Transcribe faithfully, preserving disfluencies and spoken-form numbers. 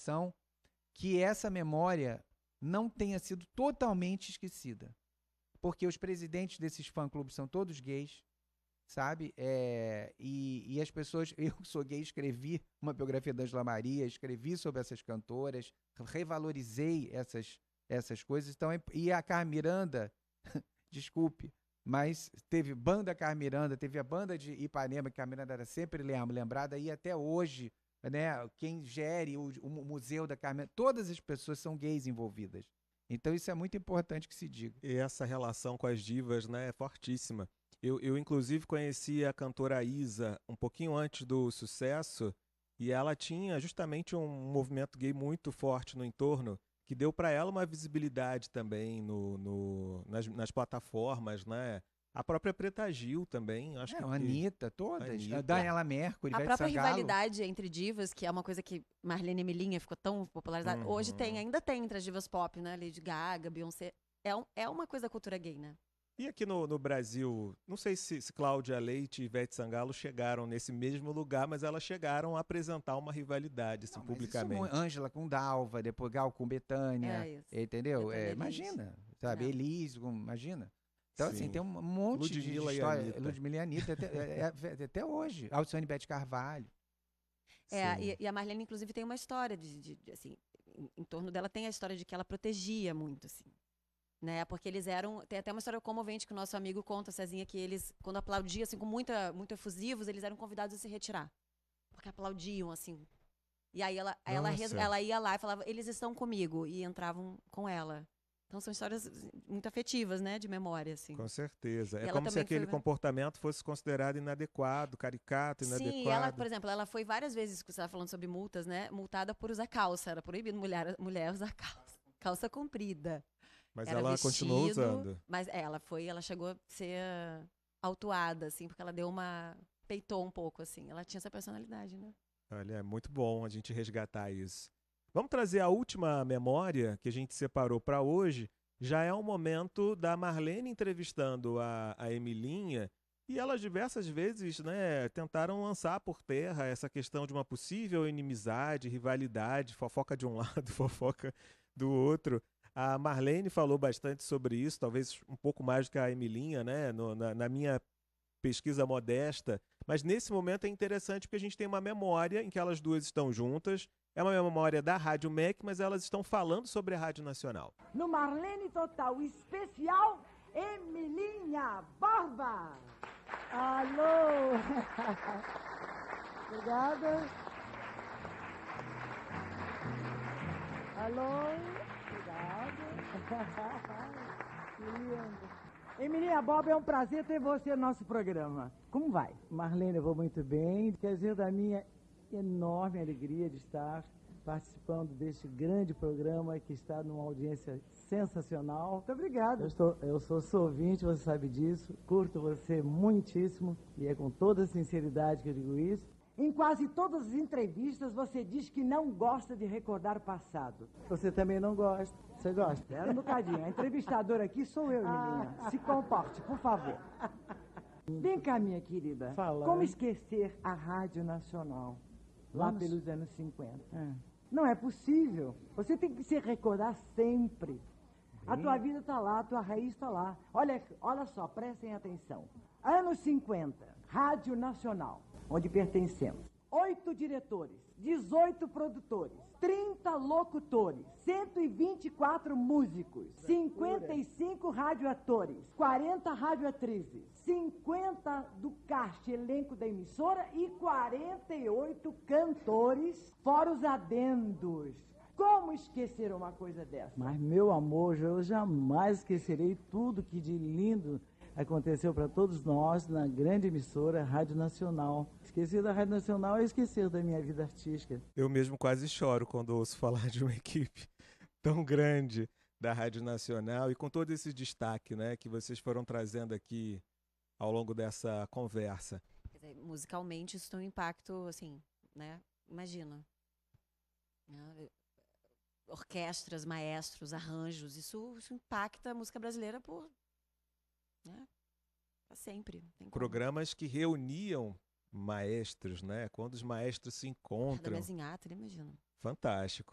coração que essa memória não tenha sido totalmente esquecida. Porque os presidentes desses fã-clubes são todos gays, sabe? É, e, e as pessoas... Eu que sou gay, escrevi uma biografia da Ângela Maria, escrevi sobre essas cantoras, revalorizei essas, essas coisas. Então, e a Carmen Miranda, desculpe, mas teve banda Carmen Miranda, teve a banda de Ipanema, que a Carmen Miranda era sempre lembrada, e até hoje, né, quem gere o, o museu da Carmen, todas as pessoas são gays envolvidas. Então isso é muito importante que se diga. E essa relação com as divas, né, é fortíssima. Eu, eu, inclusive, conheci a cantora Isa um pouquinho antes do sucesso, e ela tinha justamente um movimento gay muito forte no entorno, que deu para ela uma visibilidade também no, no, nas, nas plataformas, né? A própria Preta Gil também, acho é, que... A Anitta, todas. Anitta. A Daniela Mercury, A Ivete própria Sangalo. rivalidade entre divas, que é uma coisa que Marlene e Emilinha ficou tão popularizada, Uhum. hoje tem, ainda tem entre as divas pop, né? Lady Gaga, Beyoncé. É, um, é uma coisa da cultura gay, né? E aqui no, no Brasil, não sei se, se Cláudia Leite e Ivete Sangalo chegaram nesse mesmo lugar, mas elas chegaram a apresentar uma rivalidade, assim, Não, publicamente. Ângela com Dalva, depois Gal com Betânia, É isso. entendeu? Betânia É, Elis. imagina, sabe? Não. Elis, com- imagina. Então, Sim. assim, tem um monte Ludmilla de e história. Anitta. Ludmilla e Anitta, até, é, é, até hoje. Alcione Bete Carvalho. É, Sim. e, e a Marlene, inclusive, tem uma história de, de- de, assim, em, em torno dela tem a história de que ela protegia muito, assim. Né? Porque eles eram. Tem até uma história comovente que o nosso amigo conta, Cezinha, que eles, quando aplaudiam, assim, com muita, muito efusivos, eles eram convidados a se retirar. Porque aplaudiam, assim. E aí ela, aí ela, res- Nossa. ela ia lá e falava, eles estão comigo, e entravam com ela. Então são histórias muito afetivas, né? De memória, assim. Com certeza. E É ela como se também aquele foi- comportamento fosse considerado inadequado, caricato, inadequado. Sim, e ela, por exemplo, ela foi várias vezes, que você estava falando sobre multas, né? Multada por usar calça. Era proibido mulher, mulher usar calça. Calça comprida. Mas Era ela continuou vestido, usando. Mas é, ela foi, ela chegou a ser autuada, assim, porque ela deu uma. Peitou um pouco, assim. Ela tinha essa personalidade, né? Olha, é muito bom a gente resgatar isso. Vamos trazer a última memória que a gente separou para hoje. Já é o momento da Marlene entrevistando a, a Emilinha, e elas diversas vezes, né, tentaram lançar por terra essa questão de uma possível inimizade, rivalidade, fofoca de um lado, fofoca do outro. A Marlene falou bastante sobre isso, talvez um pouco mais do que a Emilinha, né, no, na, na minha pesquisa modesta, mas nesse momento é interessante porque a gente tem uma memória em que elas duas estão juntas. É uma memória da Rádio M E C, mas elas estão falando sobre a Rádio Nacional. No Marlene Total Especial, Emilinha Borba. Alô! Obrigada. Alô? Obrigada. Que lindo. Emilinha Borba, é um prazer ter você no nosso programa. Como vai? Marlene, eu vou muito bem. Quer dizer, da minha enorme alegria de estar participando deste grande programa que está numa audiência sensacional. Muito obrigado. Eu, estou, eu sou sua ouvinte, você sabe disso. Curto você muitíssimo e é com toda sinceridade que eu digo isso. Em quase todas as entrevistas você diz que não gosta de recordar o passado. Você também não gosta. Você gosta? Espera um bocadinho. A entrevistadora aqui sou eu, menina. Se comporte, por favor. Vem cá, minha querida. Fala, Como né? esquecer a Rádio Nacional? Lá Vamos. pelos anos cinquenta. É. Não é possível. Você tem que se recordar sempre. A tua vida está lá, a tua raiz está lá. Olha, olha só, prestem atenção. Anos cinquenta, Rádio Nacional, onde pertencemos. Oito diretores, dezoito produtores, trinta locutores, cento e vinte e quatro músicos, cinquenta e cinco radioatores, quarenta radioatrizes, cinquenta do cast, elenco da emissora e quarenta e oito cantores, fora os adendos. Como esquecer uma coisa dessa? Mas, meu amor, eu jamais esquecerei tudo que de lindo aconteceu para todos nós na grande emissora Rádio Nacional. Esquecer da Rádio Nacional é esquecer da minha vida artística. Eu mesmo quase choro quando ouço falar de uma equipe tão grande da Rádio Nacional e com todo esse destaque, né, que vocês foram trazendo aqui ao longo dessa conversa. Quer dizer, musicalmente isso tem um impacto, assim, né? Imagina. Né? Orquestras, maestros, arranjos, isso, isso impacta a música brasileira por... Né? Pra sempre. Tem como. Programas que reuniam maestros, né? Quando os maestros se Da encontram. Mezinhata, imagina. Fantástico.